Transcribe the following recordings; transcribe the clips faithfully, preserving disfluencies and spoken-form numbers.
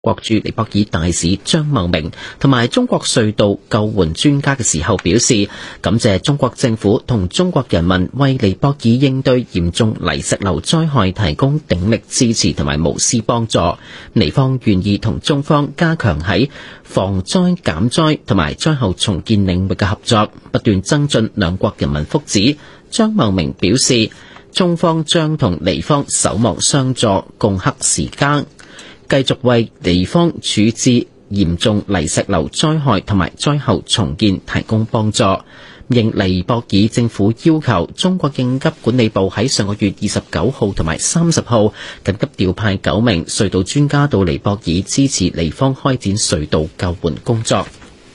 國駐尼泊爾大使張茂明同埋中國隧道救援專家嘅時候表示，感謝中國政府同中國人民為尼泊爾應對嚴重泥石流災害提供鼎力支持同埋無私幫助。尼方願意同中方加強喺防災減災同埋災後重建領域嘅合作，不斷增進兩國人民福祉。張茂明表示，中方將同尼方守望相助，共克時艱，繼續為尼方處置嚴重泥石流災害同埋災後重建提供幫助。應尼泊爾政府要求，中國應急管理部喺上個月二十九號同埋三十號緊急調派九名隧道專家到尼泊爾支持尼方開展隧道救援工作。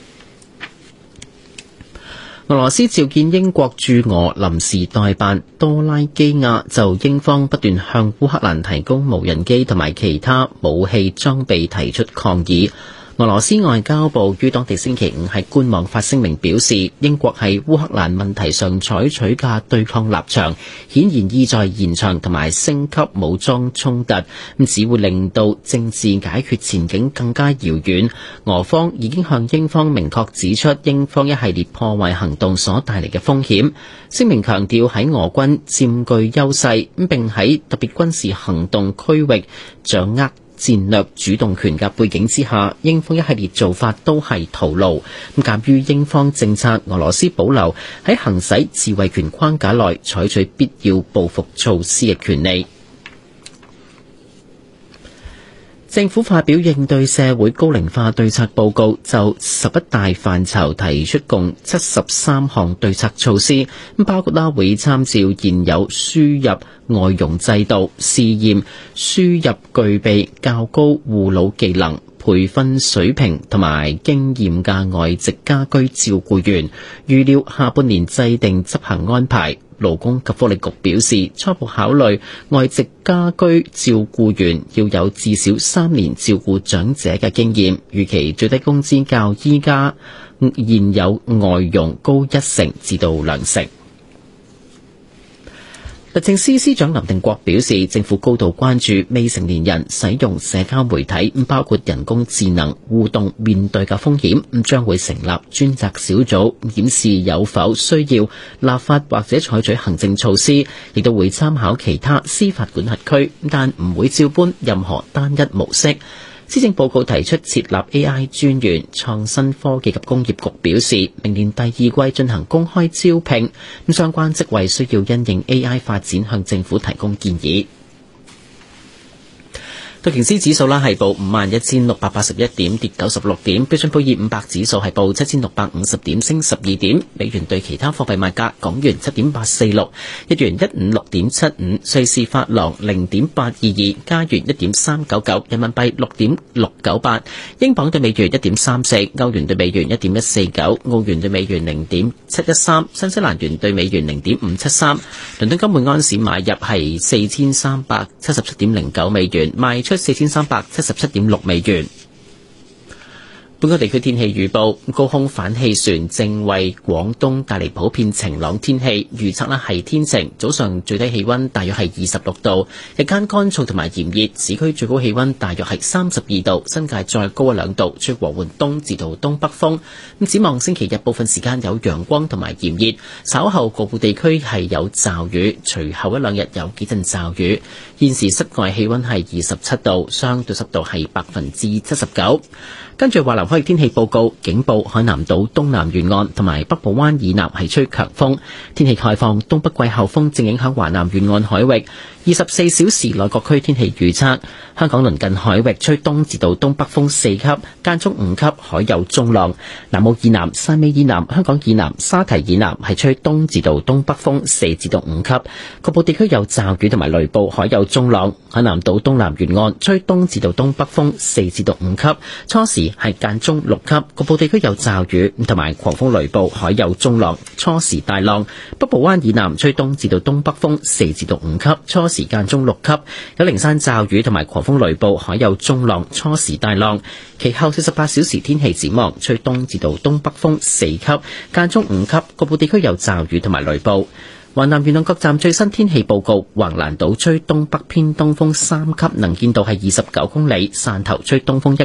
俄羅斯召見英國駐俄臨時代辦多拉基亞，就英方不斷向烏克蘭提供無人機同埋其他武器裝備提出抗議。俄羅斯外交部於當地星期五喺官網發聲明表示，英國喺烏克蘭問題上採取嘅對抗立場，顯然意在延長同埋升級武裝衝突，咁只會令到政治解決前景更加遙遠。俄方已經向英方明確指出英方一系列破壞行動所帶嚟嘅風險。聲明強調，喺俄軍佔據優勢，並喺特別軍事行動區域掌握戰略主動權嘅背景之下，英方一系列做法都係徒勞。咁鑑於英方政策，俄羅斯保留喺行使自衛權框架內採取必要報復措施嘅權利。政府發表應對社會高齡化對策報告，就十一大範疇提出共七十三項對策措施，包括啦會參照現有輸入外傭制度，試驗輸入具備較高護老技能、培訓水平同埋經驗嘅外籍家居照顧員，預料下半年制定執行安排。勞工及福利局表示，初步考慮外籍家居照顧員要有至少三年照顧長者嘅經驗，預期最低工資較依家現有外傭高一成至到兩成。律政司司長林定國表示，政府高度關注未成年人使用社交媒體，包括人工智能互動面對嘅風險，將會成立專責小組檢視有否需要立法或者採取行政措施，亦都會參考其他司法管轄區，但唔會照搬任何單一模式。施政報告提出設立 A I 專員，創新科技及工業局表示，明年第二季進行公開招聘，咁相關職位需要因應 A I 發展向政府提供建議。道瓊斯指數啦係報五萬一千六百八十一點，跌九十六點。標準普爾五百指數係報七千六百五十點，升十二點。美元對其他貨幣賣價：港元七點八四六，日元一五六點七五，瑞士法郎零點八二二，加元一點三九九，人民幣六點六九八，英鎊對美元一點三四，歐元對美元一點一四九，澳元對美元零點七一三，新西蘭元對美元零點五七三。倫敦金每安士買入係四千三百七十七點零九美元，賣出四千三百七十七點六美元。本港地區天氣預報，高空反氣旋正為廣東帶嚟普遍晴朗天氣，預測呢係天晴，早上最低氣溫大約係二十六度，日間乾燥同埋炎熱，市區最高氣溫大約係三十二度，新界再高一兩度，吹和緩東至到東北風。咁展望星期日部分時間有陽光同埋炎熱，稍後局部地區係有驟雨，隨後一兩日有幾陣驟雨。現時室外氣溫係二十七度，相對濕度係百分之七十九。跟住華南海域天氣報告，警報海南島東南沿岸同埋北部灣以南係吹強風，天氣概況，東北季候風正影響華南沿岸海域。二十四小時內各區天氣預測，香港鄰近海域吹東至到東北風四級，間中五級，海有中浪。南澳以南、汕尾以南、香港以南、沙堤以南係吹東至到東北風四至到五級，局部地區有驟雨同埋雷暴，海有中浪。海南島東南沿岸吹東至到東北風四至到五級，初時係間中六級，局部地區有驟雨同埋狂風雷暴，海有中浪，初時大浪。北部灣以南吹東至到東北風四至到五級，初時間中六級，有零散驟雨同埋狂風雷暴，海有中浪，初時大浪。其後四十八小時天氣展望，吹東至到東北風四級，間中五級，局部地區有驟雨同埋雷暴。 華南沿岸各站最新天氣報告：橫瀾島吹東北偏東風三級，能見度係二十九公里；汕頭吹東風一